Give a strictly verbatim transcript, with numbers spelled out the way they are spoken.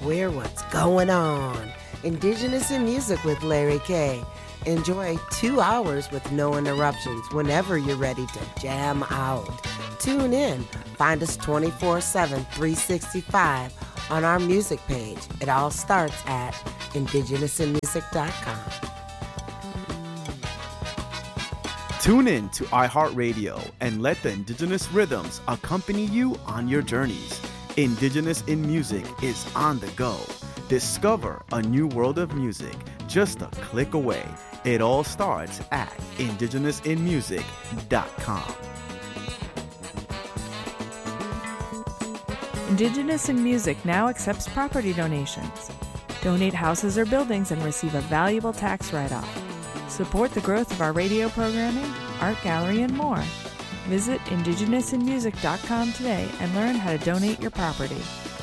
We're what's going on. Indigenous in Music with Larry K. Enjoy two hours with no interruptions whenever you're ready to jam out. Tune in. Find us twenty-four seven, three sixty-five on our music page. It all starts at indigenous in music dot com. Tune in to iHeartRadio and let the indigenous rhythms accompany you on your journeys. Indigenous in Music is on the go. Discover a new world of music just a click away. It all starts at indigenous in music dot com. Indigenous in Music now accepts property donations. Donate houses or buildings and receive a valuable tax write-off. Support the growth of our radio programming, art gallery, and more. Visit indigenous in music dot com today and learn how to donate your property.